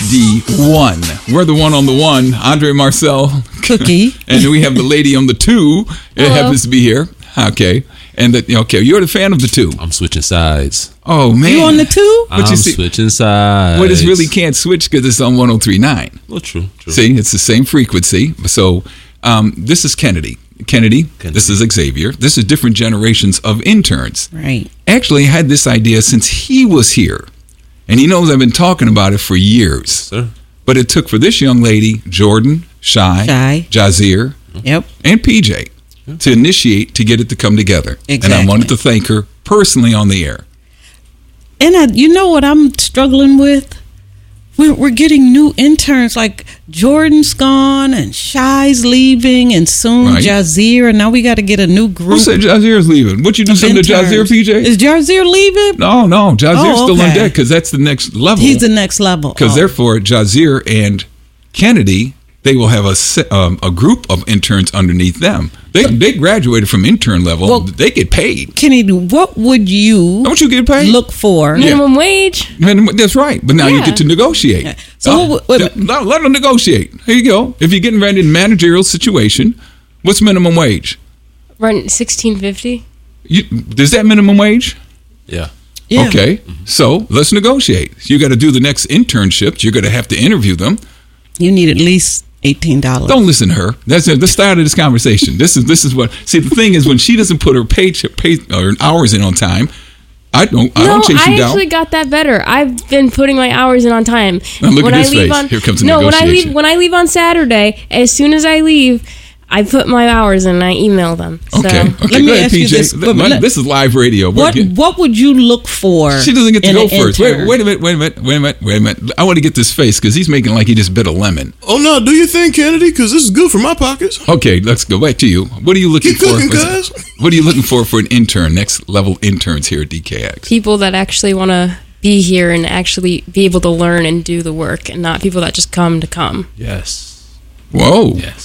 the one. We're the one on the one. Andre Marcel. Cookie. And then we have the lady on the two. It happens to be here. Okay. And you're the fan of the two. I'm switching sides. Oh, man. You on the two? I'm switching sides. Well, this really can't switch because it's on 103.9. Well, true. See, it's the same frequency. So this is Kennedy. Kennedy. This is Xavier. This is different generations of interns. Right. Actually, I had this idea since he was here. And he knows I've been talking about it for years. Sir. But it took for this young lady, Jordan, Shy. Jazir, Yep. and PJ to initiate to get it to come together. Exactly. And I wanted to thank her personally on the air. And you know what I'm struggling with? We're getting new interns, like Jordan's gone and Shy's leaving and soon Right. Jazir, and now we got to get a new group. Who said Jazir's leaving? What you do something to Jazir, interns. PJ? Is Jazir leaving? No, Jazir's still on okay. deck because that's the next level. He's the next level. Because therefore, Jazir and Kennedy, they will have a group of interns underneath them. They graduated from intern level. Well, they get paid. Kennedy, what would you Don't you get paid? look for? Minimum wage. That's right. But now you Yeah. get to negotiate. So let them negotiate. Here you go. If you're getting ready in a managerial situation, what's minimum wage? Run $16.50. Is that minimum wage? Yeah. Yeah. Okay. So let's negotiate. You got to do the next internships. You're going to have to interview them. You need at least $18. Don't listen to her. That's the start of this conversation. This is what. See, the thing is, when she doesn't put her pay or hours in on time, I don't chase you I down. actually got that better. I've been putting my hours in on time. Now look when at I his leave face. on, Here comes the no, negotiation. when I leave on Saturday, as soon as I leave, I put my hours in and I email them. So. Okay. Let Go me ahead, ask you PJ. this, but This is live radio. What would you look for? She doesn't get to in go an first. intern? Wait a minute. I want to get this face because he's making like he just bit a lemon. Oh no, do you think, Kennedy? Because this is good for my pockets. Okay, let's go back to you. What are you looking Keep for? cooking, guys. What are you looking for an intern, next level interns here at DKX? People that actually want to be here and actually be able to learn and do the work, and not people that just come to come. Yes. Whoa. Yes.